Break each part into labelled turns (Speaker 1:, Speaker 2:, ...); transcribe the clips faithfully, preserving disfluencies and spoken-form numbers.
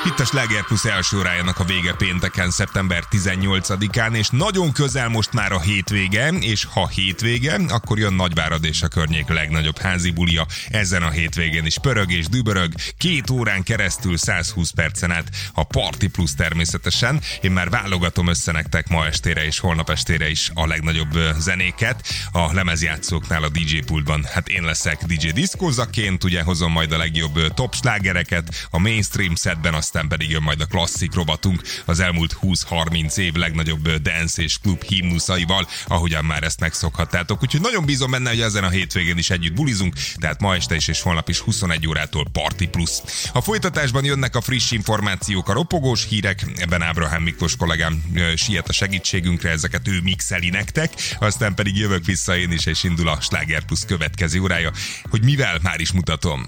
Speaker 1: Itt a Sláger Plus első órájának a vége pénteken, szeptember tizennyolcadikán, és nagyon közel most már a hétvége, és ha hétvége, akkor jön Nagyvárad és a környék legnagyobb házi bulia. Ezen a hétvégén is pörög és dübörög, két órán keresztül százhúsz percen át a Party Plus természetesen. Én már válogatom össze nektek ma estére és holnap estére is a legnagyobb zenéket. A lemezjátszóknál a dé dzsé pultban, hát én leszek dé dzsé diszkózaként, ugye hozom majd a legjobb top slágereket, a mainstream setben aztán pedig jön majd a klasszik rovatunk az elmúlt húsz-harminc év legnagyobb dance és klub himnuszaival, ahogyan már ezt megszokhattátok. Úgyhogy nagyon bízom benne, hogy ezen a hétvégén is együtt bulizunk, tehát ma este is és holnap is huszonegy órától Party Plus. A folytatásban jönnek a friss információk, a ropogós hírek, ebben Ábrahám Miklós kollégám siet a segítségünkre, ezeket ő mixeli nektek, aztán pedig jövök vissza én is, és indul a Sláger Plus következő órája, hogy mivel már is mutatom.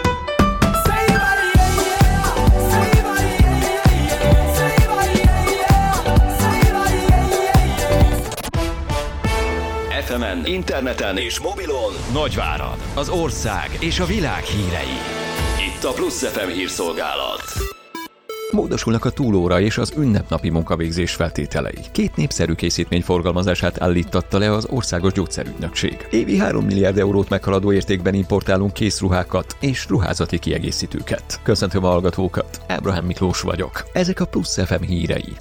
Speaker 2: ef emen, interneten és mobilon Nagyvárad, az ország és a világ hírei. Itt a Plusz ef em hírszolgálat.
Speaker 3: Módosulnak a túlóra és az ünnepnapi munkavégzés feltételei. Két népszerű készítmény forgalmazását állítatta le az Országos Gyógyszerügynökség. Évi három milliárd eurót meghaladó értékben importálunk készruhákat és ruházati kiegészítőket. Köszöntöm a hallgatókat, Ábrahám Miklós vagyok. Ezek a Plusz ef em hírei.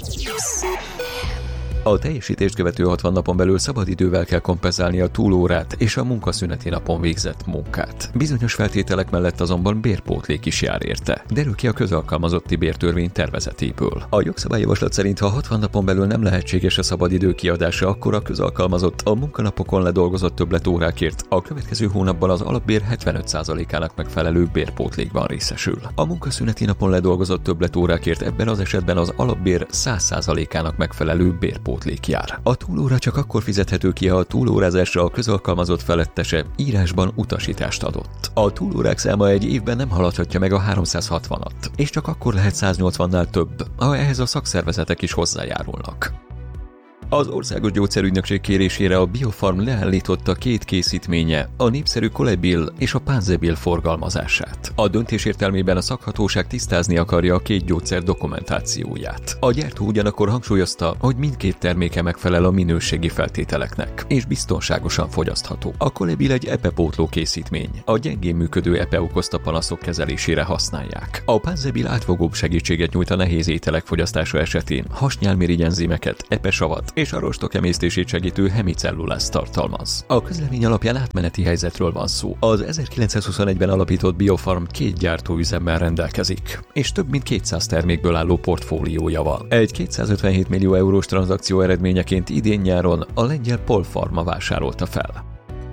Speaker 3: A teljesítést követő hatvan napon belül szabadidővel kell kompenzálni a túlórát és a munkaszüneti napon végzett munkát. Bizonyos feltételek mellett azonban bérpótlék is jár érte. Derül ki a közalkalmazotti bértörvény tervezetéből. A jogszabályjavaslat szerint, ha hatvan napon belül nem lehetséges a szabadidő kiadása, akkor a közalkalmazott a munkanapokon ledolgozott többletórákért a következő hónapban az alapbér hetvenöt százalékának megfelelő bérpótlékban részesül. A munkaszüneti napon ledolgozott többletórákért ebben az esetben az alapbér száz százalékának megfelelő bérpótlék jár. A túlóra csak akkor fizethető ki, ha a túlórázásra a közalkalmazott felettese írásban utasítást adott. A túlórák száma egy évben nem haladhatja meg a háromszázhatvanat, és csak akkor lehet száznyolcvannál több, ha ehhez a szakszervezetek is hozzájárulnak. Az Országos Gyógyszerügynökség kérésére a Biofarm leállította két készítménye, a népszerű Colebil és a Panzebil forgalmazását. A döntés értelmében a szakhatóság tisztázni akarja a két gyógyszer dokumentációját. A gyártó ugyanakkor hangsúlyozta, hogy mindkét terméke megfelel a minőségi feltételeknek, és biztonságosan fogyasztható. A Colebil egy epepótló készítmény, a gyengén működő epe okozta panaszok kezelésére használják. A Panzebil átfogóbb segítséget nyújt a nehéz ételek fogyasztása esetén, hasnyálmirigy enzimeket, epesavat és a rostok emésztését segítő hemicellulázt tartalmaz. A közlemény alapján átmeneti helyzetről van szó. Az ezerkilencszázhuszonegyben alapított Biofarm két gyártóüzemmel rendelkezik, és több mint kétszáz termékből álló portfóliója van. Egy kétszázötvenhét millió eurós tranzakció eredményeként idén nyáron a lengyel Polpharma vásárolta fel.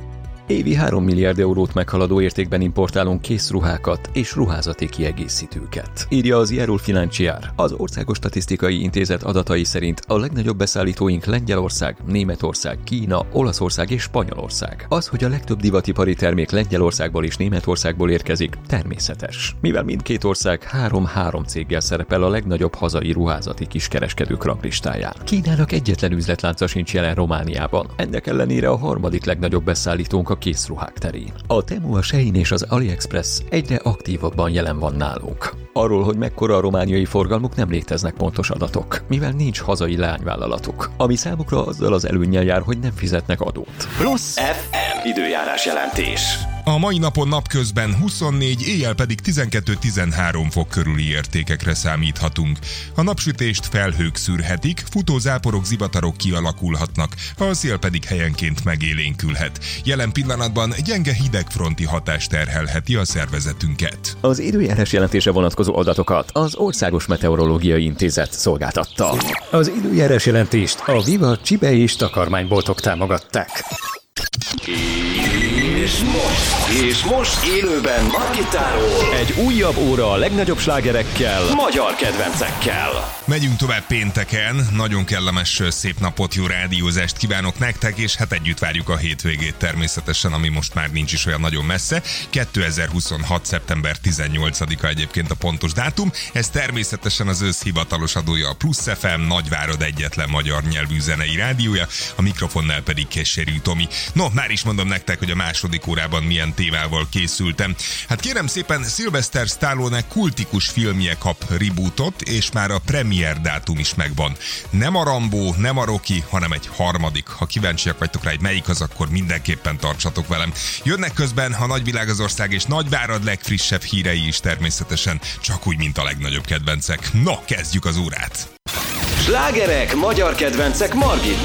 Speaker 3: Évi három milliárd eurót meghaladó értékben importálunk készruhákat és ruházati kiegészítőket, írja az Ierul Financiar. Az Országos Statisztikai Intézet adatai szerint a legnagyobb beszállítóink Lengyelország, Németország, Kína, Olaszország és Spanyolország. Az, hogy a legtöbb divatipari termék Lengyelországból és Németországból érkezik, természetes, mivel mindkét ország három-három céggel szerepel a legnagyobb hazai ruházati kiskereskedők ranglistáján. Kínának egyetlen üzletlánca sincs jelen Romániában, ennek ellenére a harmadik legnagyobb beszállítónk a készruhák terén. A Temu, a Shein és az AliExpress egyre aktívabban jelen van nálunk. Arról, hogy mekkora a romániai forgalmuk, nem léteznek pontos adatok, mivel nincs hazai leányvállalatuk, ami számukra azzal az előnnyel jár, hogy nem fizetnek adót.
Speaker 2: Plusz ef em időjárás jelentés.
Speaker 1: A mai napon napközben huszonnégy, éjjel pedig tizenkettő-tizenhárom fok körüli értékekre számíthatunk. A napsütést felhők szűrhetik, futó záporok, zivatarok kialakulhatnak, a szél pedig helyenként megélénkülhet. Jelen pillanatban gyenge hidegfronti hatás terhelheti a szervezetünket.
Speaker 3: Az időjárás jelentése vonatkozó adatokat az Országos Meteorológiai Intézet szolgáltatta. Az időjárás jelentést a Viva Csibe és takarmányboltok támogatták.
Speaker 2: És most, és most élőben Margittáról egy újabb óra a legnagyobb slágerekkel, magyar kedvencekkel.
Speaker 1: Megyünk tovább pénteken, nagyon kellemes szép napot, jó rádiózást kívánok nektek, és hát együtt várjuk a hétvégét természetesen, ami most már nincs is olyan nagyon messze. kétezer-huszonhat. szeptember tizennyolcadika egyébként a pontos dátum, ez természetesen az ősz hivatalos adója a Plusz ef em, Nagyvárad egyetlen magyar nyelvű zenei rádiója, a mikrofonnál pedig Kesserű Tomi. No, már is mondom nektek, hogy a második harmadik órában milyen témával készültem. Hát kérem szépen, Sylvester Stallone kultikus filmje kap rebootot, és már a premier dátum is megvan. Nem a Rambo, nem a Rocky, hanem egy harmadik. Ha kíváncsiak vagytok rá, hogy melyik az, akkor mindenképpen tartsatok velem. Jönnek közben a Nagyvilág az ország és Nagyvárad legfrissebb hírei is természetesen, csak úgy, mint a legnagyobb kedvencek. No, kezdjük az órát!
Speaker 2: Slágerek, magyar kedvencek Margit